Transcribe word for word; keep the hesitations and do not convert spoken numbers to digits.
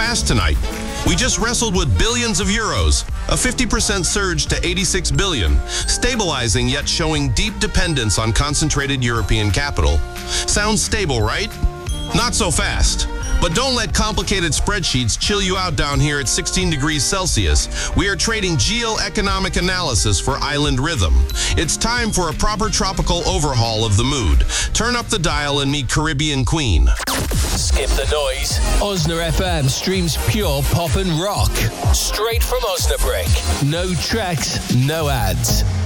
fast tonight. We just wrestled with billions of euros, a fifty percent surge to eighty-six billion, stabilizing yet showing deep dependence on concentrated European capital. Sounds stable, right? Not so fast. But don't let complicated spreadsheets chill you out down here at sixteen degrees Celsius. We are trading geoeconomic analysis for island rhythm. It's time for a proper tropical overhaul of the mood. Turn up the dial and meet Caribbean Queen. Skip the noise. Osna F M streams pure pop and rock. Straight from Osnabrück. No tracks, no ads.